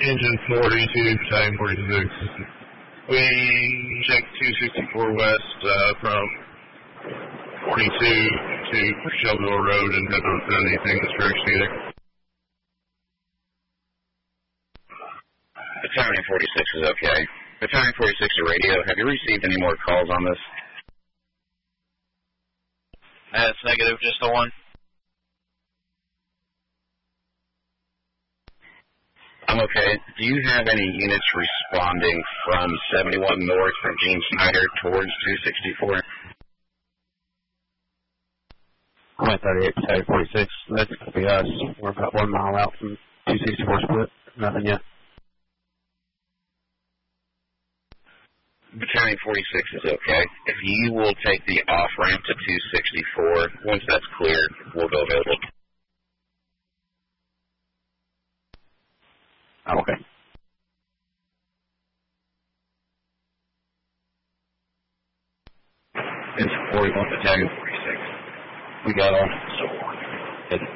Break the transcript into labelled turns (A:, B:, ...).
A: Engine 42, Battalion 46. We checked 264 west from 42 to Shelbyville Road and haven't done anything this direction either.
B: Battalion 46 is okay. Battalion 46 to radio, have you received any more calls on this?
C: That's negative, just the one.
B: I'm okay. Do you have any units responding from 71 north from Gene Snyder towards 264?
D: I'm at 38, Battalion 46. That's going to be us. We're about 1 mile out from 264 split. Nothing yet.
B: Battalion 46 is okay. If you will take the off-ramp to 264, once that's cleared, we'll go available.
D: Okay.
B: It's 41 Battalion 46.
D: We got on.